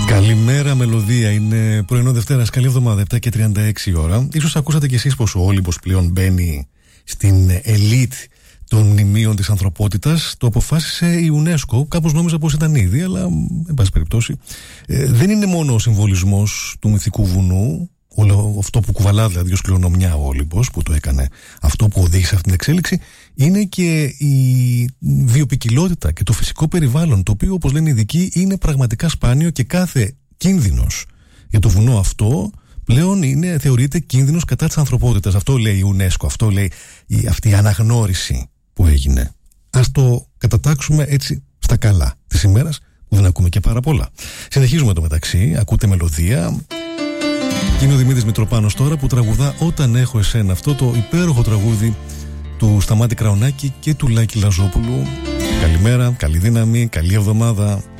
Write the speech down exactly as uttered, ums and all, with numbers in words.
Καλημέρα, μελωδία. Είναι πρωινό Δευτέρας, καλή εβδομάδα, επτά και τριάντα έξι ώρα. Ίσως ακούσατε κι εσείς πως ο Όλυμπος πλέον μπαίνει στην ελίτ των μνημείων της ανθρωπότητας. Το αποφάσισε η UNESCO. Κάπως νόμιζα πως ήταν ήδη, αλλά εν πάση περιπτώσει ε, δεν είναι μόνο ο συμβολισμός του μυθικού βουνού, όλο αυτό που κουβαλά δηλαδή ως κληρονομιά ο Όλυμπος, που το έκανε αυτό που οδήγησε αυτή την εξέλιξη, είναι και η βιοποικιλότητα και το φυσικό περιβάλλον, το οποίο, όπως λένε οι ειδικοί, είναι πραγματικά σπάνιο και κάθε κίνδυνος για το βουνό αυτό πλέον είναι, θεωρείται κίνδυνος κατά της ανθρωπότητας. Αυτό λέει η UNESCO, αυτό λέει η, αυτή η αναγνώριση που έγινε. Ας το κατατάξουμε έτσι στα καλά της ημέρας, που δεν ακούμε και πάρα πολλά. Συνεχίζουμε το μεταξύ, ακούτε μελωδία. Και είναι ο Δημήτρης Μητροπάνος τώρα που τραγουδά «Όταν έχω εσένα», αυτό το υπέροχο τραγούδι του Σταμάτη Κραουνάκη και του Λάκη Λαζόπουλου. Καλημέρα, καλή δύναμη, καλή εβδομάδα.